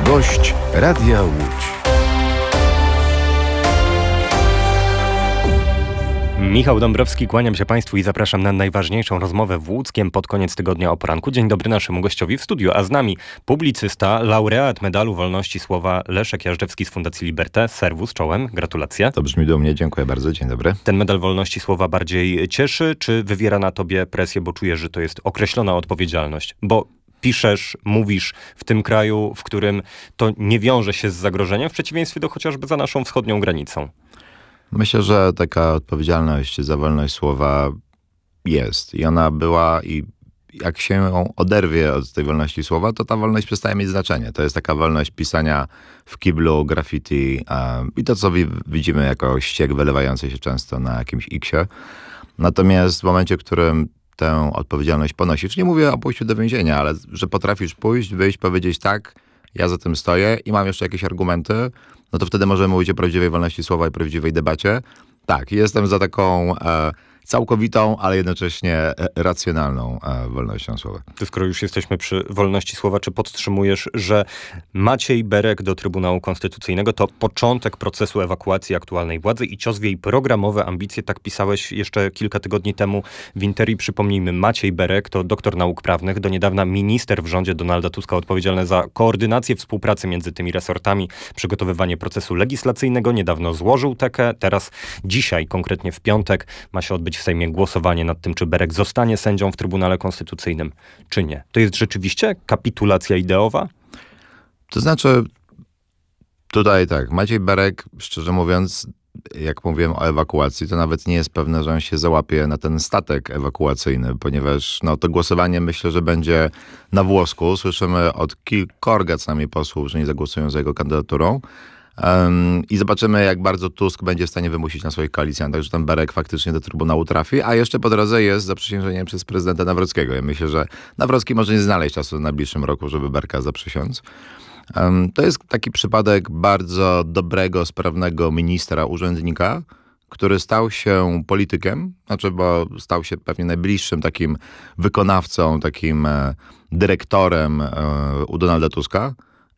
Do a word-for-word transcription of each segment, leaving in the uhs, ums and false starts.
Gość Radia Łódź. Michał Dąbrowski, kłaniam się Państwu i zapraszam na najważniejszą rozmowę w Łódzkiem pod koniec tygodnia o poranku. Dzień dobry naszemu gościowi w studiu, a z nami publicysta, laureat Medalu Wolności Słowa Leszek Jażdżewski z Fundacji Liberté. Serwus, czołem, gratulacje. To brzmi dumnie, dziękuję bardzo, dzień dobry. Ten Medal Wolności Słowa bardziej cieszy, czy wywiera na tobie presję, bo czujesz, że to jest określona odpowiedzialność? Bo piszesz, mówisz w tym kraju, w którym to nie wiąże się z zagrożeniem, w przeciwieństwie do chociażby za naszą wschodnią granicą. Myślę, że taka odpowiedzialność za wolność słowa jest i ona była i jak się ją oderwie od tej wolności słowa, to ta wolność przestaje mieć znaczenie. To jest taka wolność pisania w kiblu, graffiti um, i to, co widzimy jako ściek wylewający się często na jakimś iksie. Natomiast w momencie, w którym tę odpowiedzialność ponosisz, nie mówię o pójściu do więzienia, ale że potrafisz pójść, wyjść, powiedzieć tak, ja za tym stoję i mam jeszcze jakieś argumenty, no to wtedy możemy mówić o prawdziwej wolności słowa i prawdziwej debacie. Tak, jestem za taką e, całkowitą, ale jednocześnie e, racjonalną e, wolnością słowa. Ty, skoro już jesteśmy przy wolności słowa, czy podtrzymujesz, że Maciej Berek do Trybunału Konstytucyjnego to początek procesu ewakuacji aktualnej władzy i cios w jej programowe ambicje? Tak pisałeś jeszcze kilka tygodni temu w Interii. Przypomnijmy, Maciej Berek to doktor nauk prawnych, do niedawna minister w rządzie Donalda Tuska, odpowiedzialny za koordynację współpracy między tymi resortami, przygotowywanie procesu legislacyjnego. Niedawno złożył tekę, teraz dzisiaj, konkretnie w piątek, ma się odbyć w Sejmie głosowanie nad tym, czy Berek zostanie sędzią w Trybunale Konstytucyjnym, czy nie. To jest rzeczywiście kapitulacja ideowa? To znaczy, tutaj tak, Maciej Berek, szczerze mówiąc, jak mówiłem o ewakuacji, to nawet nie jest pewne, że on się załapie na ten statek ewakuacyjny, ponieważ no, to głosowanie myślę, że będzie na włosku. Słyszymy od kilkorga co najmniej posłów, że nie zagłosują za jego kandydaturą. Um, I zobaczymy, jak bardzo Tusk będzie w stanie wymusić na swoich koalicjantach, że ten Berek faktycznie do Trybunału trafi, a jeszcze po drodze jest zaprzysiężenie przez prezydenta Nawrockiego. Ja myślę, że Nawrocki może nie znaleźć czasu w najbliższym roku, żeby Berka zaprzysiąc. Um, to jest taki przypadek bardzo dobrego, sprawnego ministra, urzędnika, który stał się politykiem, znaczy, bo stał się pewnie najbliższym takim wykonawcą, takim e, dyrektorem e, u Donalda Tuska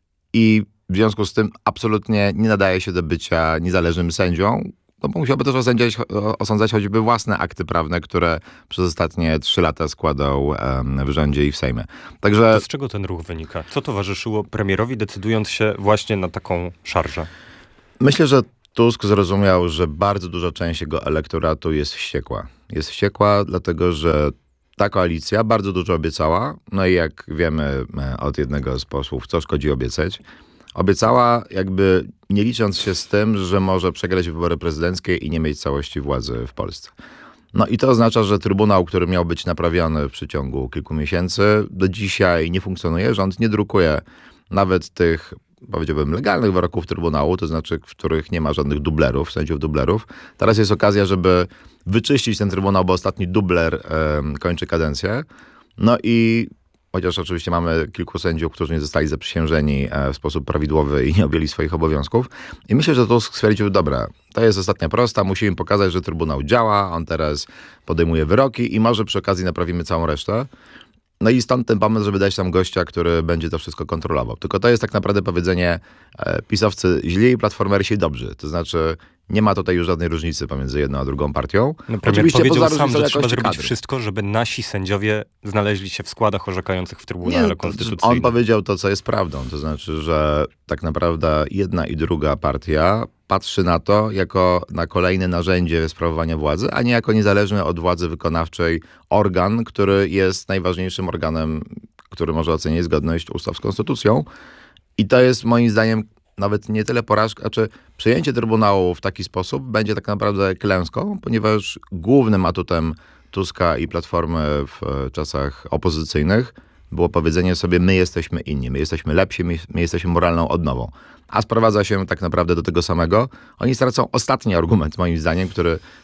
i w związku z tym absolutnie nie nadaje się do bycia niezależnym sędzią, no bo musiałby też osądzać, osądzać choćby własne akty prawne, które przez ostatnie trzy lata składał um, w rządzie i w Sejmie. Także... To z czego ten ruch wynika? Co towarzyszyło premierowi, decydując się właśnie na taką szarżę? Myślę, że Tusk zrozumiał, że bardzo duża część jego elektoratu jest wściekła. Jest wściekła dlatego, że ta koalicja bardzo dużo obiecała, no i jak wiemy od jednego z posłów, co szkodzi obiecać, obiecała jakby nie licząc się z tym, że może przegrać wybory prezydenckie i nie mieć całości władzy w Polsce. No i to oznacza, że Trybunał, który miał być naprawiony w przeciągu kilku miesięcy, do dzisiaj nie funkcjonuje. Rząd nie drukuje nawet tych, powiedziałbym, legalnych wyroków Trybunału, to znaczy, w których nie ma żadnych dublerów, sędziów dublerów. Teraz jest okazja, żeby wyczyścić ten Trybunał, bo ostatni dubler e, kończy kadencję. No i chociaż oczywiście mamy kilku sędziów, którzy nie zostali zaprzysiężeni w sposób prawidłowy i nie objęli swoich obowiązków. I myślę, że Tusk stwierdził, dobra, to jest ostatnia prosta, musimy pokazać, że Trybunał działa, on teraz podejmuje wyroki i może przy okazji naprawimy całą resztę. No i stąd ten pomysł, żeby dać tam gościa, który będzie to wszystko kontrolował. Tylko to jest tak naprawdę powiedzenie e, pisowcy źli i platformersi dobrzy. To znaczy nie ma tutaj już żadnej różnicy pomiędzy jedną a drugą partią. No, premier powiedział sam, że trzeba zrobić kadry. wszystko, żeby nasi sędziowie znaleźli się w składach orzekających w Trybunale nie, Konstytucyjnym. On powiedział to, co jest prawdą. To znaczy, że tak naprawdę jedna i druga partia patrzy na to jako na kolejne narzędzie sprawowania władzy, a nie jako niezależny od władzy wykonawczej organ, który jest najważniejszym organem, który może ocenić zgodność ustaw z konstytucją. I to jest moim zdaniem nawet nie tyle porażka, czy przejęcie Trybunału w taki sposób będzie tak naprawdę klęską, ponieważ głównym atutem Tuska i Platformy w czasach opozycyjnych było powiedzenie sobie, my jesteśmy inni, my jesteśmy lepsi, my, my jesteśmy moralną odnową. A sprowadza się tak naprawdę do tego samego. Oni stracą ostatni argument, moim zdaniem, który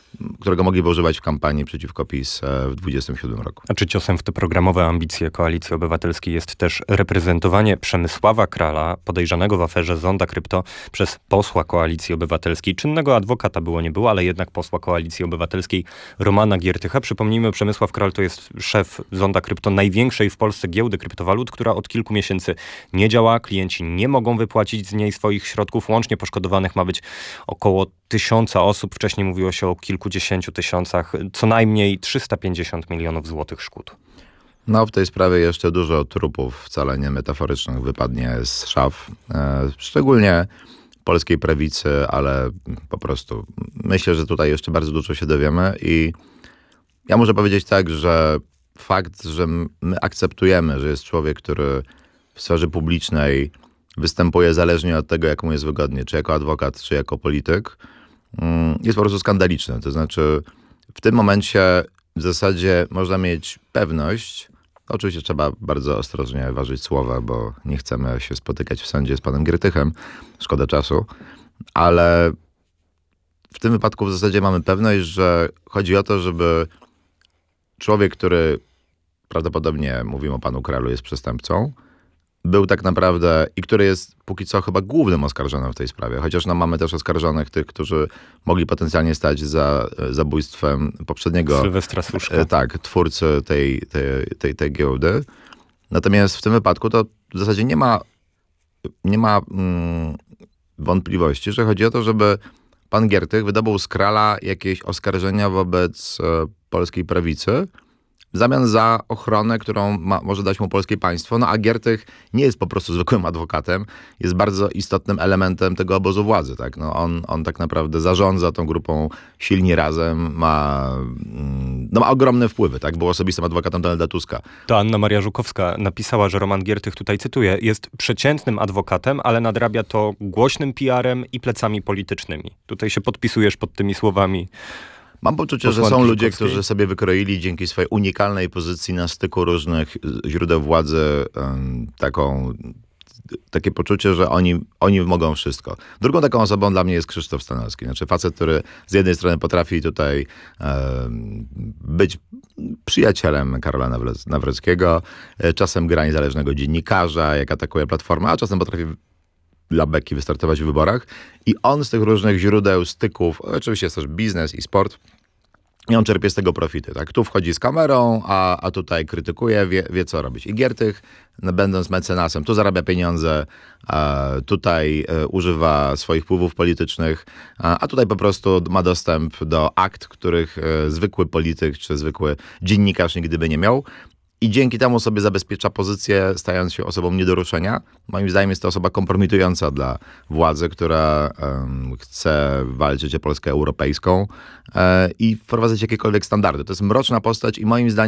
którego mogliby używać w kampanii przeciwko PiS w dwudziestym siódmym roku. A czy ciosem w te programowe ambicje Koalicji Obywatelskiej jest też reprezentowanie Przemysława Krala, podejrzanego w aferze Zonda Krypto, przez posła Koalicji Obywatelskiej, czynnego adwokata było nie było, ale jednak posła Koalicji Obywatelskiej Romana Giertycha. Przypomnijmy, Przemysław Kral to jest szef Zonda Krypto, największej w Polsce giełdy kryptowalut, która od kilku miesięcy nie działa. Klienci nie mogą wypłacić z niej swoich środków. Łącznie poszkodowanych ma być około tysiąca osób. Wcześniej mówiło się o kilkudziesięciu tysiącach. Co najmniej trzysta pięćdziesiąt milionów złotych szkód. No w tej sprawie jeszcze dużo trupów, wcale nie metaforycznych, wypadnie z szaf. E, szczególnie polskiej prawicy, ale po prostu myślę, że tutaj jeszcze bardzo dużo się dowiemy i ja muszę powiedzieć tak, że fakt, że my akceptujemy, że jest człowiek, który w sferze publicznej występuje zależnie od tego, jak mu jest wygodnie, czy jako adwokat, czy jako polityk, jest po prostu skandaliczny. To znaczy w tym momencie w zasadzie można mieć pewność, oczywiście trzeba bardzo ostrożnie ważyć słowa, bo nie chcemy się spotykać w sądzie z panem Giertychem, szkoda czasu, ale w tym wypadku w zasadzie mamy pewność, że chodzi o to, żeby człowiek, który prawdopodobnie, mówimy o panu Kralu, jest przestępcą, był tak naprawdę i który jest póki co chyba głównym oskarżonym w tej sprawie. Chociaż no, mamy też oskarżonych tych, którzy mogli potencjalnie stać za zabójstwem poprzedniego Sylwestra Suszka. Tak, twórcy tej, tej, tej, tej giełdy. Natomiast w tym wypadku to w zasadzie nie ma, nie ma mm, wątpliwości, że chodzi o to, żeby pan Giertych wydobył z Krala jakieś oskarżenia wobec e, polskiej prawicy, w zamian za ochronę, którą ma, może dać mu polskie państwo. No a Giertych nie jest po prostu zwykłym adwokatem, jest bardzo istotnym elementem tego obozu władzy. Tak? No on, on tak naprawdę zarządza tą grupą Silni Razem, ma, no ma ogromne wpływy. Tak? Był osobistym adwokatem Donalda Tuska. To Anna Maria Żukowska napisała, że Roman Giertych, tutaj cytuję, jest przeciętnym adwokatem, ale nadrabia to głośnym P R-em i plecami politycznymi. Tutaj się podpisujesz pod tymi słowami. Mam poczucie, że są ludzie, którzy sobie wykroili dzięki swojej unikalnej pozycji na styku różnych źródeł władzy um, taką, takie poczucie, że oni, oni mogą wszystko. Drugą taką osobą dla mnie jest Krzysztof Stanowski. Znaczy facet, który z jednej strony potrafi tutaj um, być przyjacielem Karola Nawrockiego, czasem gra niezależnego dziennikarza, jak atakuje Platformę, a czasem potrafi dla beki wystartować w wyborach i on z tych różnych źródeł, styków, oczywiście jest też biznes i sport, i on czerpie z tego profity. Tak? Tu wchodzi z kamerą, a, a tutaj krytykuje, wie, wie co robić. I Giertych, no, będąc mecenasem, tu zarabia pieniądze, a tutaj e, używa swoich wpływów politycznych, a, a tutaj po prostu ma dostęp do akt, których e, zwykły polityk czy zwykły dziennikarz nigdy by nie miał. I dzięki temu sobie zabezpiecza pozycję, stając się osobą nie do ruszenia. Moim zdaniem jest to osoba kompromitująca dla władzy, która um, chce walczyć o Polskę europejską e, i wprowadzać jakiekolwiek standardy. To jest mroczna postać i moim zdaniem